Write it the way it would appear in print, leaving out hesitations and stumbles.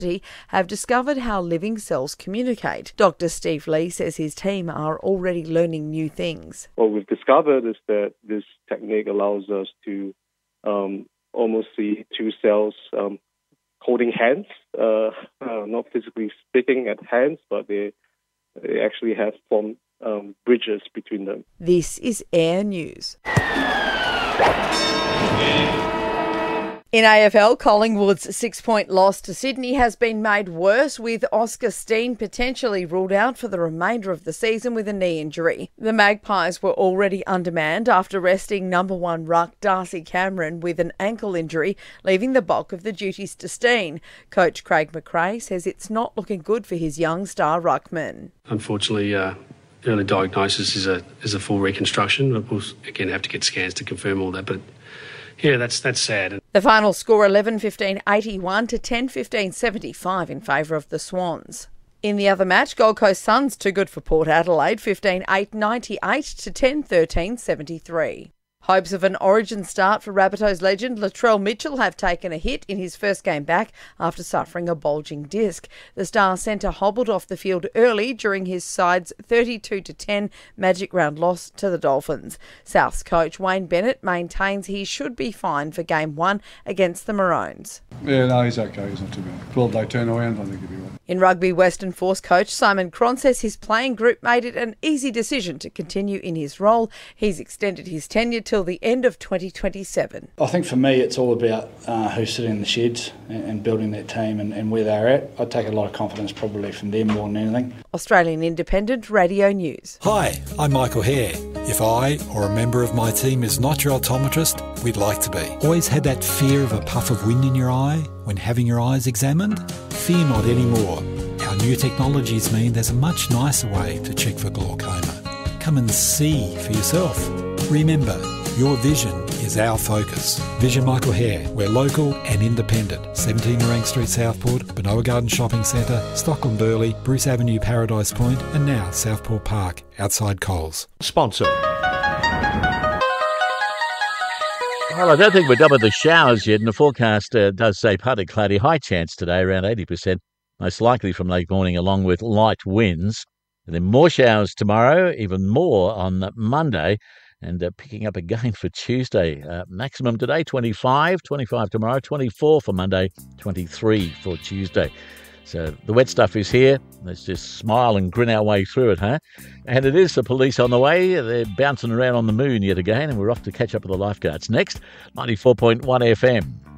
have discovered how living cells communicate. Dr. Steve Lee says his team are already learning new things. What we've discovered is that this technique allows us to almost see two cells holding hands, not physically speaking at hands, but they actually have formed bridges between them. This is Air News. In AFL, Collingwood's 6-point loss to Sydney has been made worse, with Oscar Steen potentially ruled out for the remainder of the season with a knee injury. The Magpies were already undermanned after resting number 1 ruck Darcy Cameron with an ankle injury, leaving the bulk of the duties to Steen. Coach Craig McRae says it's not looking good for his young star ruckman. Unfortunately, early diagnosis is a full reconstruction. We'll again have to get scans to confirm all that, but yeah, that's sad. The final score 11-15-81 to 10-15-75 in favour of the Swans. In the other match, Gold Coast Suns too good for Port Adelaide, 15-8-98 to 10-13-73. Hopes of an Origin start for Rabbitohs legend Latrell Mitchell have taken a hit in his first game back after suffering a bulging disc. The star centre hobbled off the field early during his side's 32-10 Magic Round loss to the Dolphins. South's coach Wayne Bennett maintains he should be fine for Game 1 against the Maroons. Yeah, no, he's okay. He's not too bad. 12-day turnaround, I think he'll be right. In rugby, Western Force coach Simon Cron says his playing group made it an easy decision to continue in his role. He's extended his tenure till the end of 2027. I think for me it's all about who's sitting in the sheds and building that team and where they're at. I take a lot of confidence probably from them more than anything. Australian Independent Radio News. Hi, I'm Michael Hare. If I or a member of my team is not your optometrist, we'd like to be. Always had that fear of a puff of wind in your eye when having your eyes examined? Fear not anymore. Our new technologies mean there's a much nicer way to check for glaucoma. Come and see for yourself. Remember, your vision is our focus. Vision Michael Hare. We're local and independent. 17 Nerang Street, Southport, Benoa Garden Shopping Centre, Stockland Burleigh, Bruce Avenue, Paradise Point, and now Southport Park, outside Coles. Sponsor. Well, I don't think we're done with the showers yet, and the forecast does say partly cloudy, high chance today, around 80%, most likely from late morning, along with light winds. And then more showers tomorrow, even more on Monday, and picking up again for Tuesday. Maximum today, 25 tomorrow, 24 for Monday, 23 for Tuesday. So the wet stuff is here. Let's just smile and grin our way through it, huh? And it is the police on the way. They're bouncing around on the moon yet again, and we're off to catch up with the lifeguards. Next, 94.1 FM.